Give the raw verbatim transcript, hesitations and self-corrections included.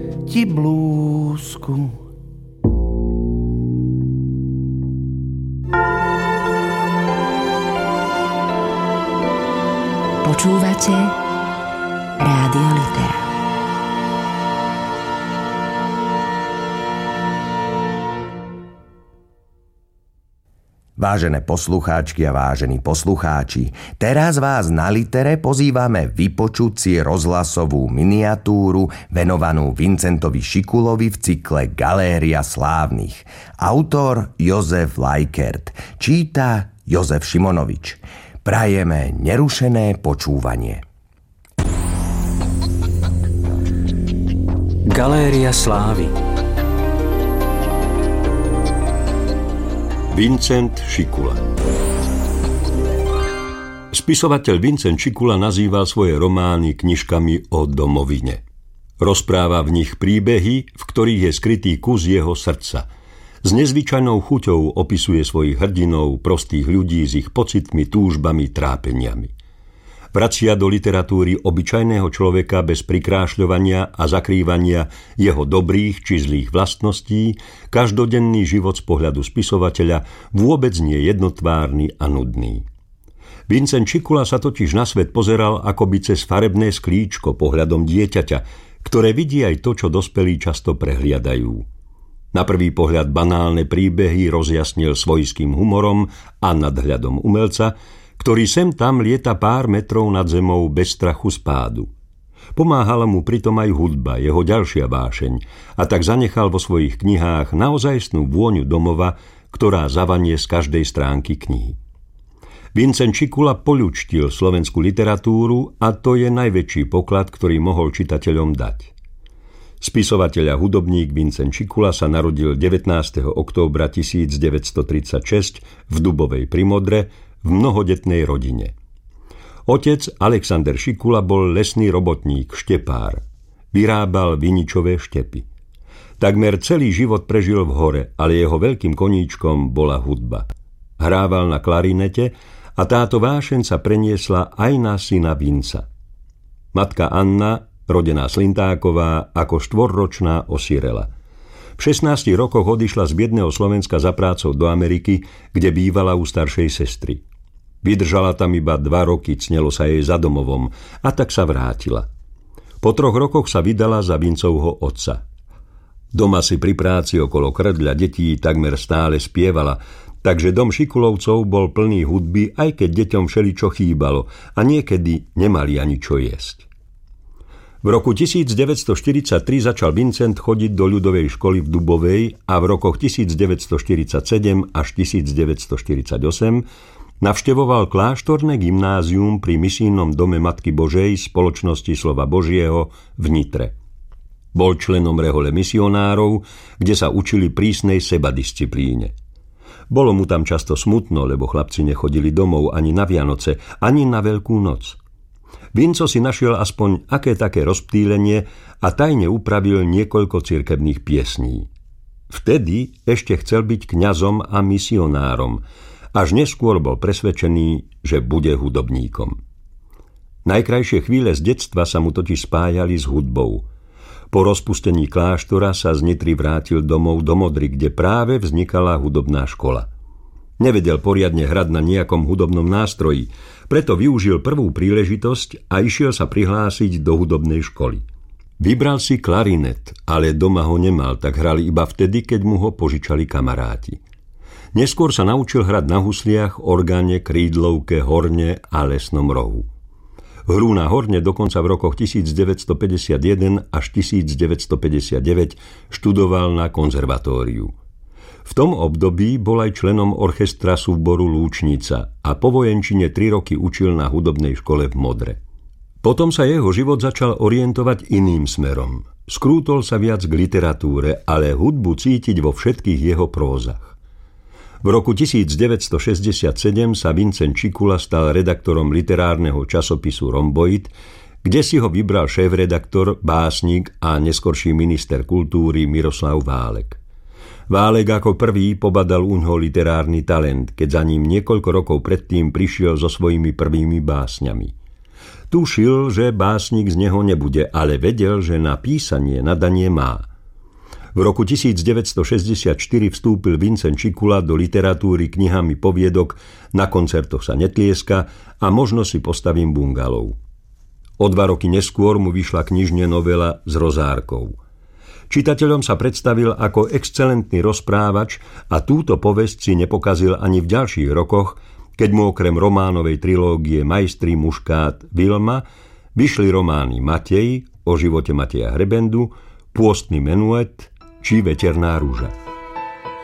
ti blúzku. Počúvate Rádio Litera. Vážené poslucháčky a vážení poslucháči, teraz vás na Litere pozývame vypočuť si rozhlasovú miniatúru venovanú Vincentovi Šikulovi v cykle Galéria slávnych. Autor Jozef Lajkert, číta Jozef Šimonovič. Prajeme nerušené počúvanie. Galéria slávy. Vincent Šikula. Spisovateľ Vincent Šikula nazýval svoje romány knižkami o domovine. Rozpráva v nich príbehy, v ktorých je skrytý kus jeho srdca. S nezvyčajnou chuťou opisuje svojich hrdinov, prostých ľudí s ich pocitmi, túžbami, trápeniami. Vracia do literatúry obyčajného človeka bez prikrášľovania a zakrývania jeho dobrých či zlých vlastností, každodenný život z pohľadu spisovateľa vôbec nie jednotvárny a nudný. Vincent Šikula sa totiž na svet pozeral akoby cez farebné sklíčko pohľadom dieťaťa, ktoré vidí aj to, čo dospelí často prehliadajú. Na prvý pohľad banálne príbehy rozjasnil svojským humorom a nadhľadom umelca, ktorý sem tam lieta pár metrov nad zemou bez strachu z pádu. Pomáhala mu pritom aj hudba, jeho ďalšia vášeň, a tak zanechal vo svojich knihách naozajstnú vôňu domova, ktorá zavanie z každej stránky knihy. Vincent Šikula poľučtil slovenskú literatúru a to je najväčší poklad, ktorý mohol čitateľom dať. Spisovateľ a hudobník Vincent Šikula sa narodil devätnásteho októbra tisícdeväťstotridsaťšesť v Dubovej pri Modre, v mnohodetnej rodine. Otec Alexander Šikula bol lesný robotník, štepár. Vyrábal viničové štepy. Takmer celý život prežil v hore, ale jeho veľkým koníčkom bola hudba. Hrával na klarinete a táto vášeň sa preniesla aj na syna Vinca. Matka Anna, rodená Slintáková, ako štvorročná osirela. V šestnástich rokoch odišla z biedného Slovenska za prácou do Ameriky, kde bývala u staršej sestry. Vydržala tam iba dva roky, cnelo sa jej za domovom a tak sa vrátila. Po troch rokoch sa vydala za Vincovho otca. Doma si pri práci okolo krdľa detí takmer stále spievala, takže dom Šikulovcov bol plný hudby, aj keď deťom všeličo chýbalo a niekedy nemali ani čo jesť. V roku tisícdeväťstoštyridsaťtri začal Vincent chodiť do ľudovej školy v Dubovej a v rokoch tisícdeväťstoštyridsaťsedem až tisícdeväťstoštyridsaťosem navštevoval kláštorné gymnázium pri misijnom dome Matky Božej Spoločnosti slova Božieho v Nitre. Bol členom rehole misionárov, kde sa učili prísnej sebadisciplíne. Bolo mu tam často smutno, lebo chlapci nechodili domov ani na Vianoce, ani na Veľkú noc. Vinco si našiel aspoň aké také rozptýlenie a tajne upravil niekoľko cirkevných piesní. Vtedy ešte chcel byť kňazom a misionárom, až neskôr bol presvedčený, že bude hudobníkom. Najkrajšie chvíle z detstva sa mu totiž spájali s hudbou. Po rozpustení kláštora sa z Nitry vrátil domov do Modry, kde práve vznikala hudobná škola. Nevedel poriadne hrať na nejakom hudobnom nástroji, preto využil prvú príležitosť a išiel sa prihlásiť do hudobnej školy. Vybral si klarinet, ale doma ho nemal, tak hrali iba vtedy, keď mu ho požičali kamaráti. Neskôr sa naučil hrať na husliach, orgáne, krídlovke, horne a lesnom rohu. Hru na horne dokonca v rokoch tisícdeväťstopäťdesiatjeden až tisícdeväťstopäťdesiatdeväť študoval na konzervatóriu. V tom období bol aj členom orchestra súboru Lúčnica a po vojenčine tri roky učil na hudobnej škole v Modre. Potom sa jeho život začal orientovať iným smerom. Skrútol sa viac k literatúre, ale hudbu cítiť vo všetkých jeho prózach. V roku tisícdeväťstošesťdesiatsedem sa Vincent Šikula stal redaktorom literárneho časopisu Rhomboid, kde si ho vybral šéfredaktor, básnik a neskorší minister kultúry Miroslav Válek. Válek ako prvý pobadal uňho literárny talent, keď za ním niekoľko rokov predtým prišiel so svojimi prvými básňami. Tušil, že básnik z neho nebude, ale vedel, že na písanie nadanie má. V roku devätnásťstošesťdesiatštyri vstúpil Vincent Čikula do literatúry knihami poviedok Na koncertoch sa netlieska a Možno si postavím bungalov. O dva roky neskôr mu vyšla knižne novela S rozárkou. Čitateľom sa predstavil ako excelentný rozprávač a túto povesť si nepokazil ani v ďalších rokoch, keď mu okrem románovej trilógie Majstri, muškát, Vilma vyšli romány Matej o živote Mateja Hrebendu, Pôstny menuet či Veterná rúža.